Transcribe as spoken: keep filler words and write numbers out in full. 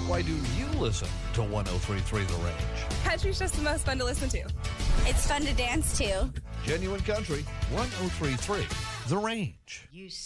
Why do you listen to one oh three point three The Range? Country's just the most fun to listen to. It's fun to dance to. Genuine Country, one oh three point three The Range. You